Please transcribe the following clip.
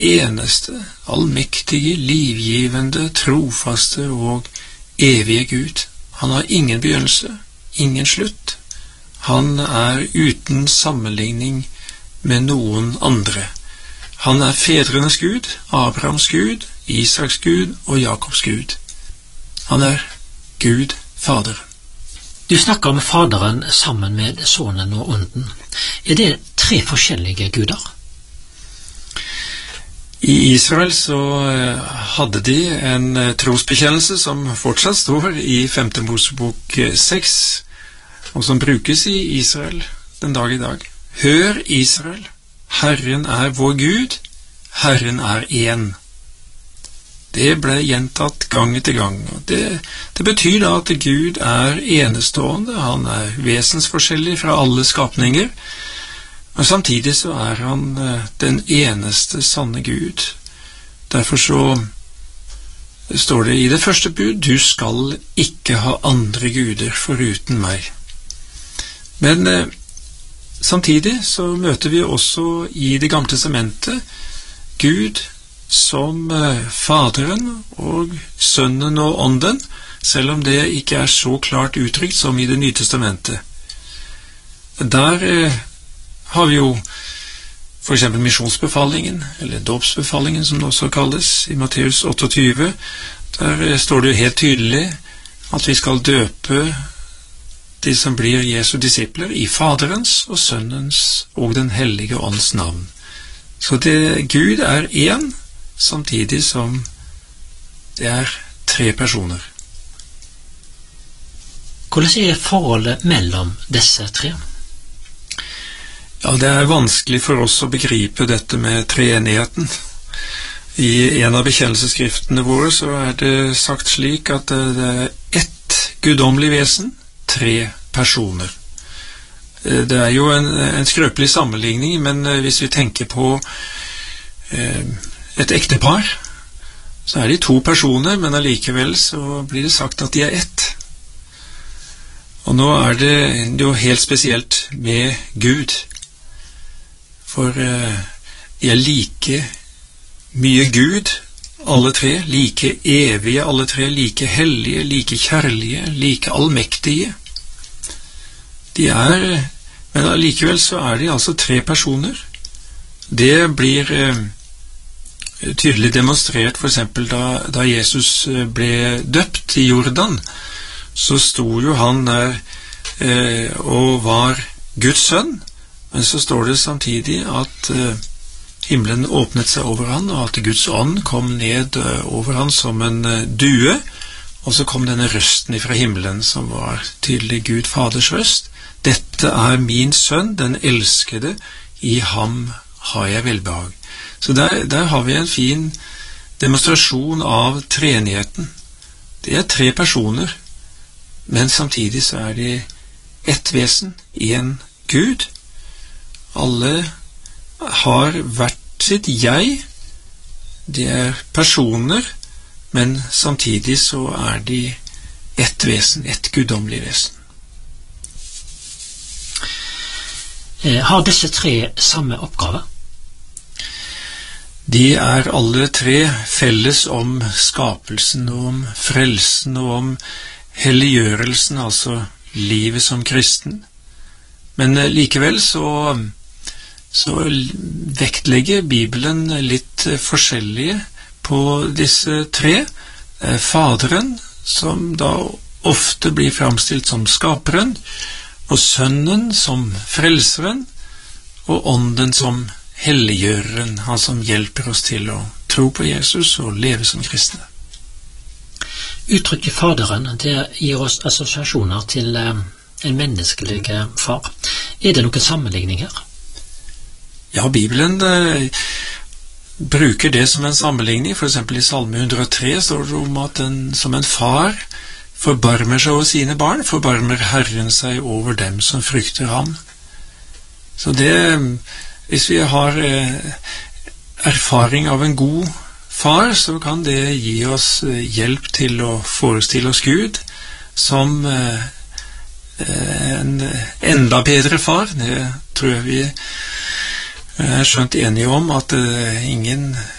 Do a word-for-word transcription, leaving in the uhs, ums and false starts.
eneste, allmektige, livgivende, trofaste og evige Gud. Han har ingen begynnelse, ingen slutt. Han er uten sammenligning med noen andre. Han er fedrenes Gud, Abrahams Gud, Isaks Gud og Jakobs Gud. Han er Gud, Faderen. Du snakker om Faderen sammen med Sonen og Ånden. Er det tre forskjellige guder? I Israel så hadde de en trosbekjennelse som fortsatt står i femte Mosebok seks, og som brukes i Israel den dag i dag. Hør, Israel, Herren er vår Gud, Herren er én. Det ble gjentatt gang etter gang, og det, det betyr da at Gud er enestående, han er vesensforskjellig fra alle skapninger, og samtidig så er han den eneste sanne Gud. Derfor så står det i det første bud, du skal ikke ha andre guder foruten meg. Men eh, samtidig så møter vi også i det gamle testamentet Gud som eh, Faderen og Sønnen og Ånden, selv om det ikke er så klart uttrykt som i det nye testamentet. Der eh, har vi jo for eksempel misjonsbefalingen, eller dåpsbefalingen som det også kalles, i Matteus otteogtyve. Der eh, står det jo helt tydelig at vi skal døpe de som blir Jesu disipler i Faderens og Sønnens og den hellige ånds navn. Så det, Gud er én, samtidig som det er tre personer. Hvordan er forholdet mellom disse tre? Ja, det er vanskelig for oss å begripe dette med treenigheten. I en av bekjennelsesskriftene våre så er det sagt slik at det er ett guddommelig vesen, tre personer. Det er jo en, en skrøpelig sammenligning, men hvis vi tenker på eh, et ektepar, så er de to personer, men allikevel så blir det sagt at de er ett. Og nå er det jo helt spesielt med Gud, for eh, de er like mye Gud, alle tre, like evige, alle tre, like hellige, like kjærlige, like allmektige. De er, men allikevel så er de altså tre personer. Det blir eh, tydelig demonstrert for eksempel da, da Jesus ble døpt i Jordan, så sto jo han der eh, og var Guds sønn, men så står det samtidig at eh, himmelen åpnet seg over han, og at Guds ånd kom ned eh, over han som en eh, due, og så kom denne røsten fra himmelen som var tydelig Gud Faders røst. Dette er min sønn, den elskede, i ham har jeg velbehag. Så der, der har vi en fin demonstrasjon av treenigheten. Det er tre personer, men samtidig så er de ett vesen, en Gud. Alle har hvert sitt jeg. De er personer, men samtidig så er de ett vesen, ett guddommelig vesen. Har disse tre samme oppgave? De er alle tre felles om skapelsen og om frelsen og om helliggjørelsen, altså livet som kristen. Men likevel så, så vektlegger Bibelen litt forskjellige på disse tre. Faderen, som da ofte blir framstilt som skaperen, og Sønnen som frelseren, og Ånden som helliggjøreren, han som hjelper oss til å tro på Jesus og leve som kristne. Uttrykket Faderen, det gir oss assosiasjoner til eh, en menneskelig far. Er det noen sammenligning her? Ja, Bibelen eh, bruker det som en sammenligning. For eksempel i Salme hundre og tre står det om at en, som en far forbarmer seg over sine barn, forbarmer Herren seg over dem som frykter ham. Så det, hvis vi har eh, erfaring av en god far, så kan det gi oss eh, hjelp til å forestille oss Gud som eh, en enda bedre far. Det tror jeg vi er skjønt enige om at uh, ingen